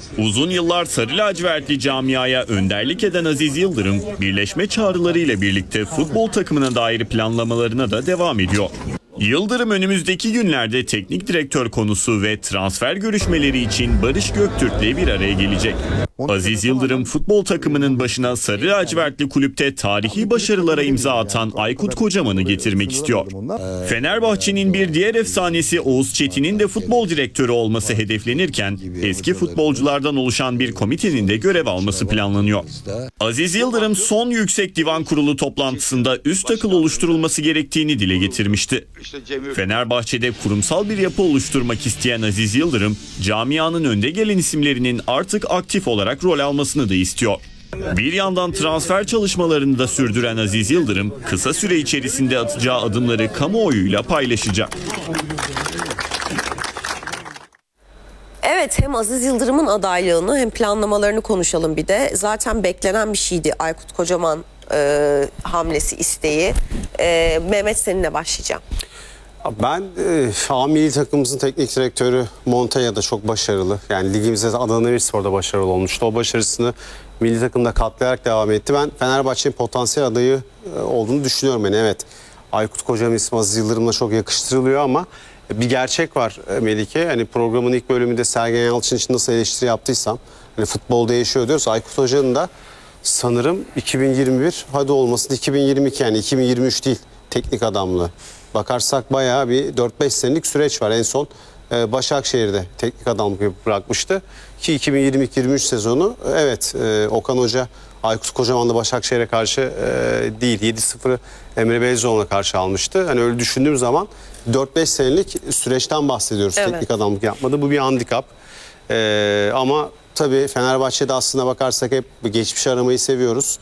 Uzun yıllar sarı lacivertli camiaya önderlik eden Aziz Yıldırım, birleşme çağrılarıyla birlikte futbol takımına dair planlamalarına da devam ediyor. Yıldırım önümüzdeki günlerde teknik direktör konusu ve transfer görüşmeleri için Barış Göktürk'le bir araya gelecek. Aziz Yıldırım futbol takımının başına sarı lacivertli kulüpte tarihi başarılara imza atan Aykut Kocaman'ı getirmek istiyor. Fenerbahçe'nin bir diğer efsanesi Oğuz Çetin'in de futbol direktörü olması hedeflenirken eski futbolculardan oluşan bir komitenin de görev alması planlanıyor. Aziz Yıldırım son Yüksek Divan Kurulu toplantısında üst akıl oluşturulması gerektiğini dile getirmişti. Fenerbahçe'de kurumsal bir yapı oluşturmak isteyen Aziz Yıldırım, camianın önde gelen isimlerinin artık aktif olarak rol almasını da istiyor. Bir yandan transfer çalışmalarını da sürdüren Aziz Yıldırım, kısa süre içerisinde atacağı adımları kamuoyuyla paylaşacak. Evet, hem Aziz Yıldırım'ın adaylığını hem planlamalarını konuşalım bir de. Zaten beklenen bir şeydi Aykut Kocaman hamlesi, isteği. Mehmet, seninle başlayacağım. Ben milli takımımızın teknik direktörü Montella da çok başarılı. Yani ligimizde Adana Demirspor'da başarılı olmuştu. O başarısını milli takımda katlayarak devam etti. Ben Fenerbahçe'nin potansiyel adayı olduğunu düşünüyorum. Yani evet, Aykut Kocaman ismi Aziz Yıldırım'la çok yakıştırılıyor ama bir gerçek var Melike. Hani programın ilk bölümünde Sergen Yalçın için nasıl eleştiri yaptıysam, hani futbol değişiyor diyoruz. Aykut Hoca'nın da sanırım 2021, hadi olmasın 2022, yani 2023 değil teknik adamlığı. Bakarsak bayağı bir 4-5 senelik süreç var. En son Başakşehir'de teknik adamlık bırakmıştı. Ki 2022-23 sezonu evet, Okan Hoca Aykut Kocaman'la Başakşehir'e karşı değil, 7-0'ı Emre Belezoğlu'na karşı almıştı. Hani öyle düşündüğüm zaman 4-5 senelik süreçten bahsediyoruz. Evet. Teknik adamlık yapmadı. Bu bir handikap. Ama tabii Fenerbahçe'de aslına bakarsak hep geçmiş aramayı seviyoruz.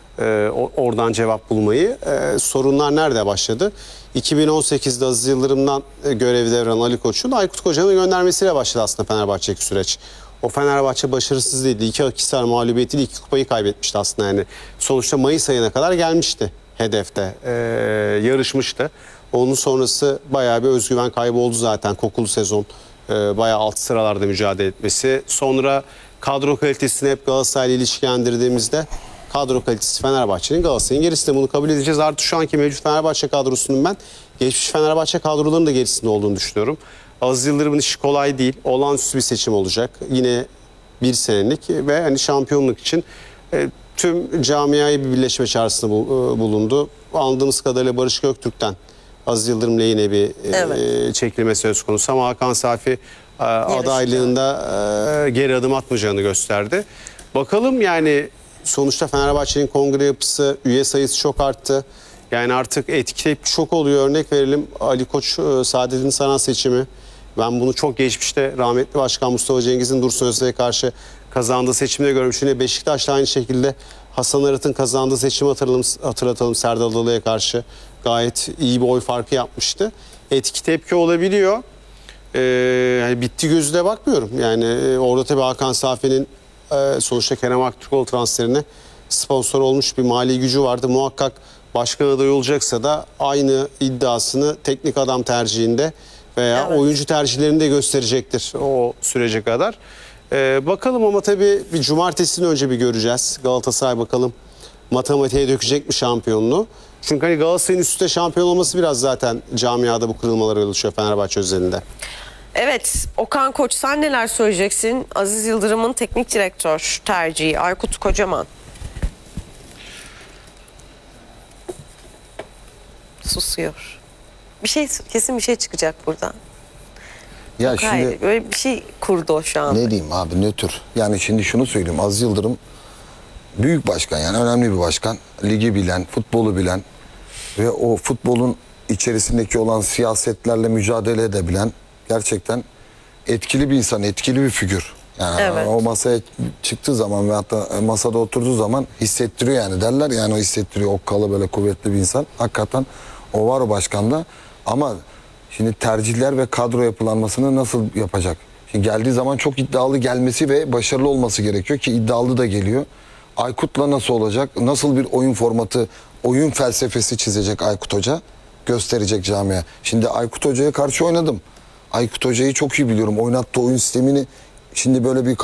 Oradan cevap bulmayı. Sorunlar nerede başladı? 2018'de Aziz Yıldırım'dan görevi devralan Ali Koç'un Aykut Kocaman'ı göndermesiyle başladı aslında Fenerbahçe'deki süreç. O Fenerbahçe başarısız değildi. 2 Akhisar mağlubiyetiyle 2 kupayı kaybetmişti aslında yani. Sonuçta Mayıs ayına kadar gelmişti hedefte. Yarışmıştı. Onun sonrası bayağı bir özgüven kaybı oldu zaten. Kokulu sezon. Bayağı alt sıralarda mücadele etmesi. Sonra kadro kalitesini hep Galatasaray'la ilişkilendirdiğimizde kadro kalitesi Fenerbahçe'nin, Galatasaray'ın gerisinde, bunu kabul edeceğiz. Artı şu anki mevcut Fenerbahçe kadrosunun ben geçmiş Fenerbahçe kadrolarının da gerisinde olduğunu düşünüyorum. Aziz Yıldırım'ın işi kolay değil. Olağanüstü bir seçim olacak. Yine bir senelik ve hani şampiyonluk için tüm camiaya bir birleşme çağrısında bulundu. Anladığımız kadarıyla Barış Göktürk'ten Aziz Yıldırım'la yine bir çekilme söz konusu ama Hakan Safi adaylığında geri adım atmayacağını gösterdi. Bakalım, yani sonuçta Fenerbahçe'nin kongre yapısı, üye sayısı çok arttı. Yani artık etkileyip çok oluyor. Örnek verelim, Ali Koç Saadettin Saran seçimi. Ben bunu çok geçmişte rahmetli Başkan Mustafa Cengiz'in Dursun Özbek'e karşı kazandığı seçimde görmüştüm. Yine Beşiktaş'ta aynı şekilde Hasan Arat'ın kazandığı seçimi hatırlatalım, Serdar Adalı'ya karşı. Gayet iyi bir oy farkı yapmıştı. Etki tepki olabiliyor. Yani bitti gözüyle bakmıyorum. Yani orada tabii Hakan Safi'nin sonuçta Kerem Aktürkoğlu transferine sponsor olmuş bir mali gücü vardı. Muhakkak başkan adayı olacaksa da aynı iddiasını teknik adam tercihinde veya oyuncu tercihlerinde gösterecektir o sürece kadar. Bakalım ama tabii bir cumartesini önce bir göreceğiz. Galatasaray bakalım matematiğe dökecek mi şampiyonluğu? Çünkü hani Galatasaray'ın üstte şampiyon olması biraz zaten camiada bu kırılmalara yol açıyor Fenerbahçe özelinde. Evet, Okan Koç, sen neler söyleyeceksin? Aziz Yıldırım'ın teknik direktör tercihi Aykut Kocaman. Susuyor. Kesin bir şey çıkacak buradan. Ya Yok, şimdi hayır, böyle bir şey kurdu o şu anda. ne diyeyim abi, nötr. Yani şimdi şunu söyleyeyim, Aziz Yıldırım büyük başkan, yani önemli bir başkan. Ligi bilen, futbolu bilen ve o futbolun içerisindeki olan siyasetlerle mücadele edebilen gerçekten etkili bir insan, etkili bir figür. Yani evet. O masaya çıktığı zaman ve hatta masada oturduğu zaman hissettiriyor, yani derler yani, o hissettiriyor, okkalı böyle kuvvetli bir insan. Hakikaten o var o başkanda ama şimdi tercihler ve kadro yapılanmasını nasıl yapacak? Şimdi geldiği zaman çok iddialı gelmesi ve başarılı olması gerekiyor ki iddialı da geliyor. Aykut'la nasıl olacak? Nasıl bir oyun formatı, oyun felsefesi çizecek Aykut Hoca? Gösterecek camiye. Şimdi Aykut Hoca'ya karşı oynadım. Aykut Hoca'yı çok iyi biliyorum. Oynattığı oyun sistemini şimdi böyle bir